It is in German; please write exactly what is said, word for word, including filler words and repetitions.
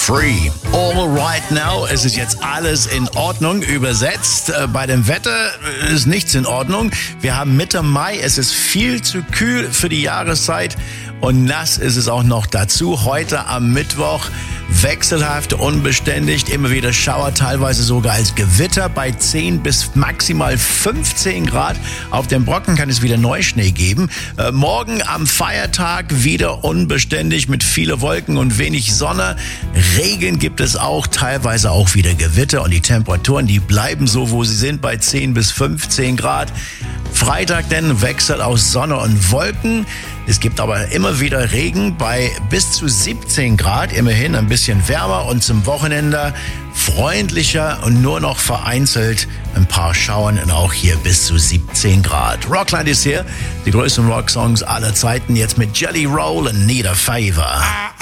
Free. All right now. Es ist jetzt alles in Ordnung. Übersetzt. Bei dem Wetter ist nichts in Ordnung. Wir haben Mitte Mai. Es ist viel zu kühl für die Jahreszeit. Und nass ist es auch noch dazu. Heute am Mittwoch wechselhaft, unbeständig, immer wieder Schauer, teilweise sogar als Gewitter bei zehn bis maximal fünfzehn Grad. Auf dem Brocken kann es wieder Neuschnee geben. Äh, morgen am Feiertag wieder unbeständig mit viele Wolken und wenig Sonne. Regen gibt es auch, teilweise auch wieder Gewitter und die Temperaturen, die bleiben so, wo sie sind, bei zehn bis fünfzehn Grad. Freitag dann Wechsel aus Sonne und Wolken. Es gibt aber immer wieder Regen bei bis zu siebzehn Grad, immerhin ein bisschen wärmer und zum Wochenende freundlicher und nur noch vereinzelt ein paar Schauern und auch hier bis zu siebzehn Grad. Rockland ist hier, die größten Rocksongs aller Zeiten, jetzt mit Jelly Roll und Need a Favor.